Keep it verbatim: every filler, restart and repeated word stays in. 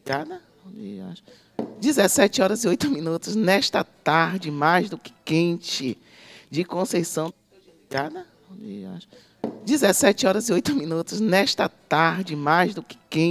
Obrigada. dezessete horas e oito minutos, nesta tarde, mais do que quente, de Conceição. Obrigada. dezessete horas e oito minutos, nesta tarde, mais do que quente.